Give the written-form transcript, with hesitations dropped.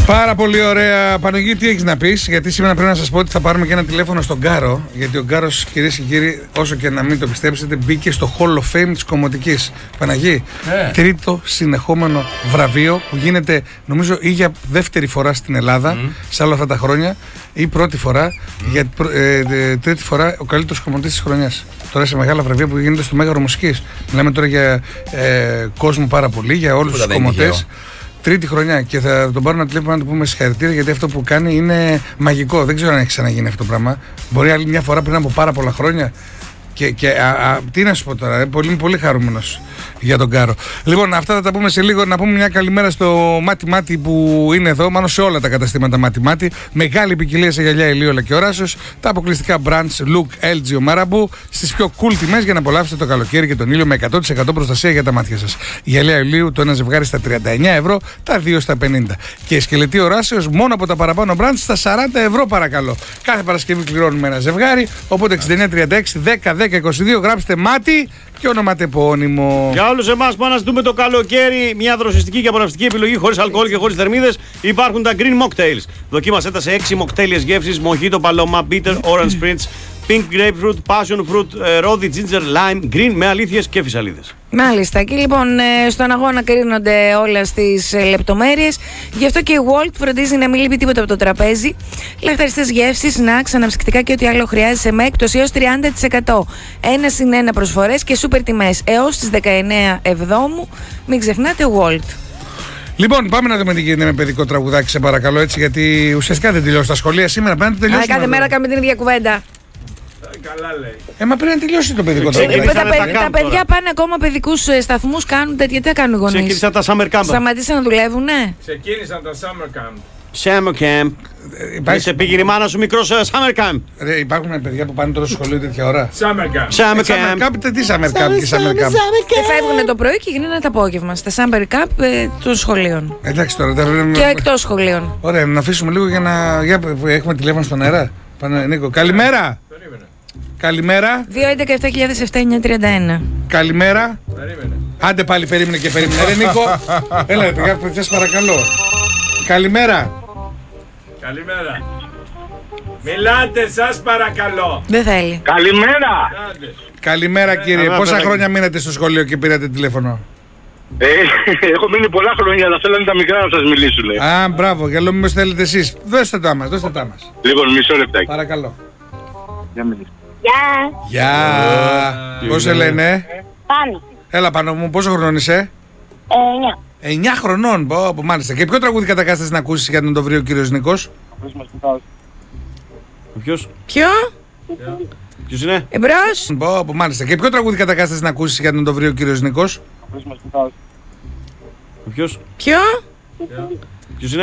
Πάρα πολύ ωραία. Παναγιώτη, τι έχεις να πεις? Γιατί σήμερα πρέπει να σας πω ότι θα πάρουμε και ένα τηλέφωνο στον Κάρο. Γιατί ο Κάρος, κυρίες και κύριοι, όσο και να μην το πιστέψετε, μπήκε στο Hall of Fame της Κομμωτικής. Παναγί, τρίτο συνεχόμενο βραβείο που γίνεται, νομίζω, ή για δεύτερη φορά στην Ελλάδα σε όλα αυτά τα χρόνια, ή πρώτη φορά, για τρίτη φορά ο καλύτερος κομμωτής της χρονιάς. Τώρα σε μεγάλα βραβεία που γίνεται στο Μέγαρο Μουσικής. Μιλάμε τώρα για κόσμο πάρα πολύ, για όλους τους κομμωτές. Τρίτη χρονιά και θα τον πάρω ένα τηλέφωνο να του πούμε συγχαρητήρια, γιατί αυτό που κάνει είναι μαγικό. Δεν ξέρω αν έχει ξαναγίνει αυτό το πράγμα. Μπορεί άλλη μια φορά πριν από πάρα πολλά χρόνια. Τι να σου πω τώρα, είμαι πολύ χαρούμενος για τον Κάρο. Λοιπόν, αυτά θα τα πούμε σε λίγο. Να πούμε μια καλημέρα στο Μάτι που είναι εδώ, μάλλον σε όλα τα καταστήματα Μάτι. Μεγάλη ποικιλία σε γυαλιά Ηλίωλα και Οράσος. Τα αποκλειστικά brands Look, LG, Marabu στις πιο cool τιμές για να απολαύσετε το καλοκαίρι και τον ήλιο με 100% προστασία για τα μάτια σας. Γυαλιά Ηλίου το ένα ζευγάρι στα 39 ευρώ, τα δύο στα 50. Και η σκελετή Οράσεως μόνο από τα παραπάνω brands στα 40 ευρώ παρακαλώ. Κάθε Παρασκευή κληρώνουμε ένα ζευγάρι, οπότε 6936 10 22 γράψτε Μάτι και ονοματεπώνυμο. Για όλους εμάς που αναζητούμε το καλοκαίρι, μια δροσιστική και απολαυστική επιλογή χωρίς αλκοόλ και χωρίς θερμίδες, υπάρχουν τα Green Mocktails. Δοκίμασέ τα σε 6 mocktails γεύσεις: Mojito, Paloma, Bitter, Orange Spritz, Pink Grapefruit, Passion Fruit, Rosy Ginger, Lime, Green με αλήθειες και φυσαλίδες. Μάλιστα. Και λοιπόν, στον αγώνα κρίνονται όλες τις λεπτομέρειες. Γι' αυτό και η Walt φροντίζει να μην λείπει τίποτα από το τραπέζι. Λαχταριστές γεύσεις, σνακς, αναψυκτικά και ό,τι άλλο χρειάζεσαι με έκπτωση έως 30%. 1+1 προσφορές και σούπερ τιμές έως τις 19 Εβδόμου. Μην ξεχνάτε Walt. Λοιπόν, πάμε να δούμε τι γίνεται με παιδικό τραγουδάκι, σε παρακαλώ, έτσι, γιατί ουσιαστικά δεν τελειώσει τα σχολεία σήμερα. Πρέπει να τελειώσει. Κάθε μέρα κάνουμε την ίδια κουβέντα. Καλά λέει. Μα πρέπει να τελειώσει το παιδικό τραγουδάκι. Τα παιδιά πάνε ακόμα παιδικούς σταθμούς, κάνουν τέτοια. Τι κάνουν οι γονείς? Ξεκίνησαν τα summer camp. Σταματήσαν να δουλεύουνε. Ξεκίνησαν τα summer camp. Summer camp. Σε πήγε η μάνα σου μικρός summer camp. Υπάρχουν παιδιά που πάνε τώρα στο σχολείο τέτοια ώρα. Summer camp. Summer camp. Τι summer camp και summer camp? Και φεύγουν το πρωί και γίνανε το απόγευμα στα summer camp των σχολείων. Εντάξει τώρα. Και εκτός σχολείων. Ωραία, να αφήσουμε λίγο για να. Έχουμε τηλέφωνο στον αέρα. Νίκο, καλημέρα. Καλημέρα. 2-11-7007-931. Καλημέρα. Περίμενε. Άντε πάλι περίμενε και περίμενε. Ρε Νίκο. Έλα ρε παιδιά, σας παρακαλώ. Καλημέρα. Καλημέρα. Μιλάτε σας παρακαλώ. Δεν θέλει. Καλημέρα! Άντε. Καλημέρα κύριε. Πόσα χρόνια μείνατε στο σχολείο και πήρατε τηλέφωνο? Έχω μείνει πολλά χρόνια, αλλά θέλανε τα μικρά να σας μιλήσουν. Α, μπράβο, για λόγω μήπως θέλετε εσείς. Δώστε τα μας. Λοιπόν, μισό λεπτάκι. Παρακαλώ. Γεια. Γεια. Πώς σε λένε? Πάνω. Έλα πάνω μου, πόσο χρονών είσαι? 9. 9 χρονών, μάλιστα. Και ποιο τραγούδι κατακάστες να ακούσεις για τον το βρει ο κύριος Νίκος? Ποιος? Ποιο? Ποιος είναι? Εμπρός. Μάλιστα. Και ποιο τραγούδι κατακάστες να ακούσεις για τον το βρει ο κύριος Νίκος? Ποιος? Ποιο? Ποιος είναι?